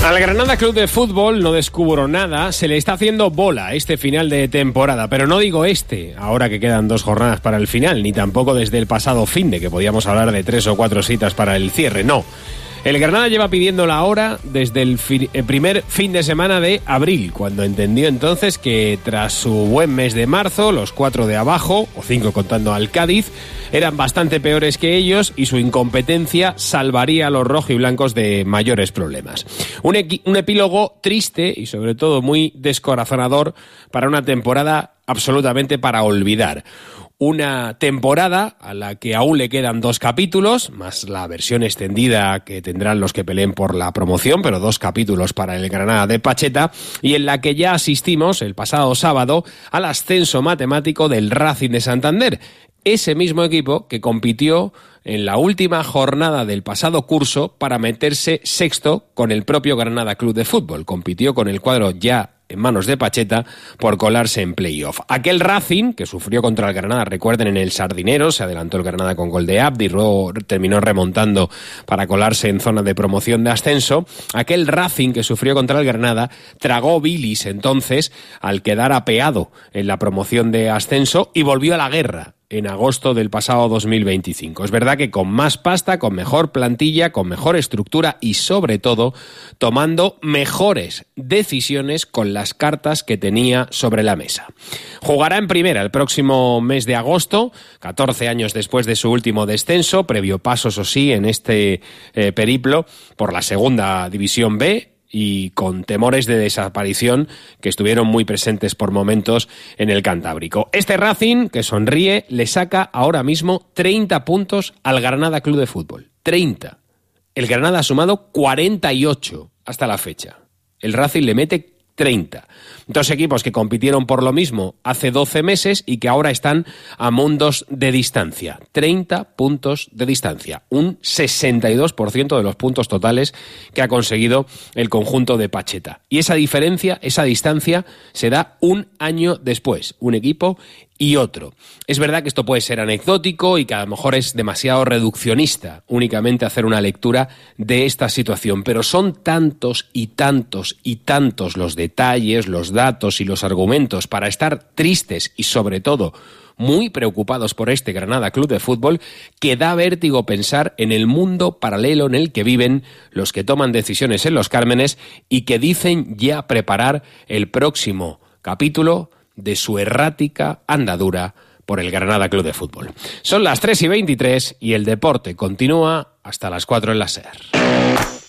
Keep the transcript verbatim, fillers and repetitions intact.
Al Granada Club de Fútbol no descubro nada, se le está haciendo bola este final de temporada, pero no digo este, ahora que quedan dos jornadas para el final, ni tampoco desde el pasado finde, que podíamos hablar de tres o cuatro citas para el cierre, no. El Granada lleva pidiendo la hora desde el, fi- el primer fin de semana de abril, cuando entendió entonces que tras su buen mes de marzo, los cuatro de abajo, o cinco contando al Cádiz, eran bastante peores que ellos y su incompetencia salvaría a los rojiblancos de mayores problemas. Un, equi- un epílogo triste y sobre todo muy descorazonador para una temporada absolutamente para olvidar. Una temporada a la que aún le quedan dos capítulos, más la versión extendida que tendrán los que peleen por la promoción, pero dos capítulos para el Granada de Pacheta, y en la que ya asistimos el pasado sábado al ascenso matemático del Racing de Santander, ese mismo equipo que compitió en la última jornada del pasado curso para meterse sexto con el propio Granada Club de Fútbol. Compitió con el cuadro ya en manos de Pacheta por colarse en playoff. Aquel Racing, que sufrió contra el Granada, recuerden, en el Sardinero, se adelantó el Granada con gol de Abdi, luego terminó remontando para colarse en zona de promoción de ascenso. Aquel Racing que sufrió contra el Granada tragó bilis entonces al quedar apeado en la promoción de ascenso y volvió a la guerra en agosto del pasado dos mil veinticinco. Es verdad que con más pasta, con mejor plantilla, con mejor estructura y sobre todo tomando mejores decisiones con las cartas que tenía sobre la mesa. Jugará en primera el próximo mes de agosto, catorce años después de su último descenso, previo paso, eso sí, en este eh, periplo por la segunda división B, y con temores de desaparición que estuvieron muy presentes por momentos en el Cantábrico. Este Racing, que sonríe, le saca ahora mismo treinta puntos al Granada Club de Fútbol. treinta. El Granada ha sumado cuarenta y ocho hasta la fecha. El Racing le mete treinta. Dos equipos que compitieron por lo mismo hace doce meses y que ahora están a mundos de distancia. treinta puntos de distancia. Un sesenta y dos por ciento de los puntos totales que ha conseguido el conjunto de Pacheta. Y esa diferencia, esa distancia, se da un año después. Un equipo y otro. Es verdad que esto puede ser anecdótico y que a lo mejor es demasiado reduccionista únicamente hacer una lectura de esta situación, pero son tantos y tantos y tantos los detalles, los datos y los argumentos para estar tristes y sobre todo muy preocupados por este Granada Club de Fútbol que da vértigo pensar en el mundo paralelo en el que viven los que toman decisiones en los Cármenes y que dicen ya preparar el próximo capítulo de su errática andadura por el Granada Club de Fútbol. Son las tres y veintitrés y el deporte continúa hasta las cuatro en la SER.